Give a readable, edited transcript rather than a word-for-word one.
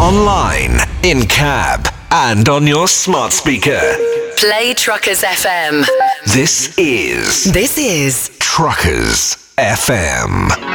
online, in cab, and on your smart speaker. Play Truckers FM. This is Truckers FM.